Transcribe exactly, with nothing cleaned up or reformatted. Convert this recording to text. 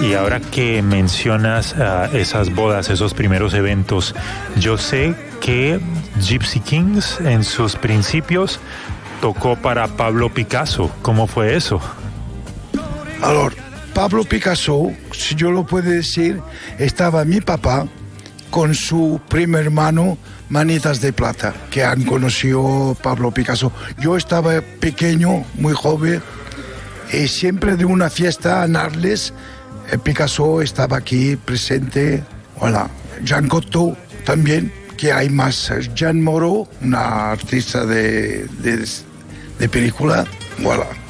Y ahora que mencionas uh, esas bodas, esos primeros eventos, yo sé que Gypsy Kings en sus principios tocó para Pablo Picasso. ¿Cómo fue eso? Alors, Pablo Picasso, si yo lo puedo decir, estaba mi papá con su primo hermano Manitas de Plata, que han conocido Pablo Picasso. Yo estaba pequeño, muy joven, y siempre de una fiesta en Arles, Picasso estaba aquí presente. Voilà. Jean Cocteau también, que hay más. Jean Moreau, una artista de, de, de película. Voilà.